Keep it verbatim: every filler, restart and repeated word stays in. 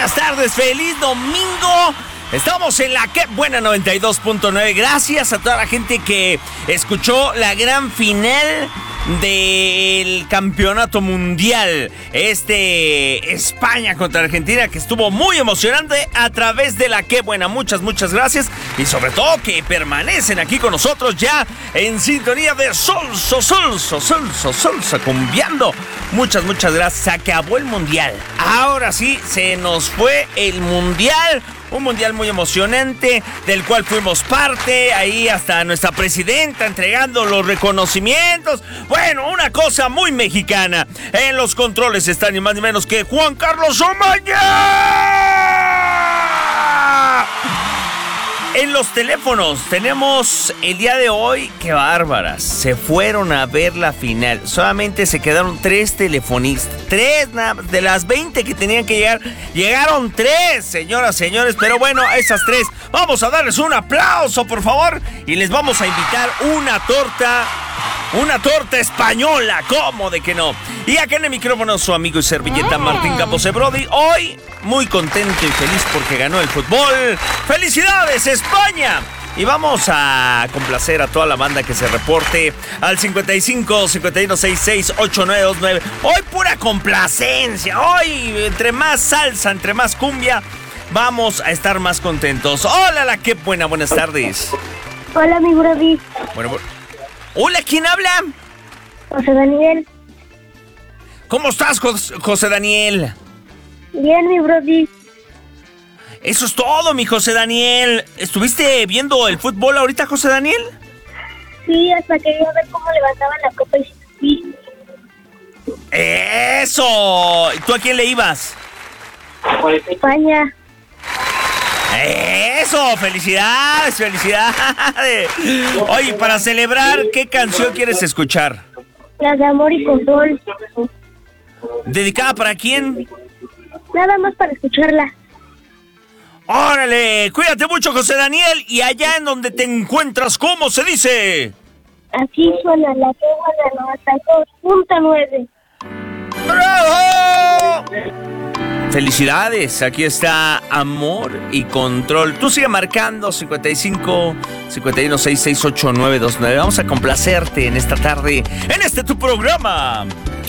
buenas tardes, feliz domingo. Estamos en la Que Buena noventa y dos punto nueve. Gracias a toda la gente que escuchó la gran final del campeonato mundial. Este España contra Argentina, que estuvo muy emocionante a través de la Que Buena. Muchas, muchas gracias. Y sobre todo que permanecen aquí con nosotros ya en sintonía de Solso, Solso, Solso, Solso, cumbiando. Muchas, muchas gracias. Se acabó el mundial. Ahora sí, se nos fue el mundial. Un mundial muy emocionante, del cual fuimos parte, ahí hasta nuestra presidenta entregando los reconocimientos. Bueno, una cosa muy mexicana. En los controles está ni más ni menos que Juan Carlos Omaña. En los teléfonos tenemos el día de hoy, qué bárbaras, se fueron a ver la final. Solamente se quedaron tres telefonistas. Tres de las veinte que tenían que llegar, llegaron tres, señoras, señores. Pero bueno, a esas tres vamos a darles un aplauso, por favor. Y les vamos a invitar una torta, una torta española, ¿cómo de que no? Y acá en el micrófono su amigo y servilleta Martín Campos Brody. Hoy muy contento y feliz porque ganó el fútbol. ¡Felicidades, España! Y vamos a complacer a toda la banda que se reporte al cincuenta y cinco, cincuenta y uno, sesenta y seis, ochenta y nueve veintinueve. Hoy pura complacencia. Hoy entre más salsa, entre más cumbia, vamos a estar más contentos. Hola, la Que Buena, buenas tardes. Hola, mi brody. Bueno, bueno. Hola, ¿quién habla? José Daniel. ¿Cómo estás, José Daniel? Bien, mi brody. Eso es todo, mi José Daniel. ¿Estuviste viendo el fútbol ahorita, José Daniel? Sí, hasta quería ver cómo levantaban la copa y sí. ¡Eso! ¿Tú a quién le ibas? España. ¡Eso! ¡Felicidades, felicidades! Oye, para celebrar, ¿qué canción quieres escuchar? La de Amor y Control. ¿Dedicada para quién? Nada más para escucharla. ¡Órale! Cuídate mucho, José Daniel. Y allá en donde te encuentras, ¿cómo se dice? Así suena la Que Buena noventa y dos punto nueve. ¡Bravo! Felicidades, aquí está Amor y Control. Tú sigue marcando cincuenta y cinco, cincuenta y uno, sesenta y seis, ochenta y nueve veintinueve. Vamos a complacerte en esta tarde, en este tu programa.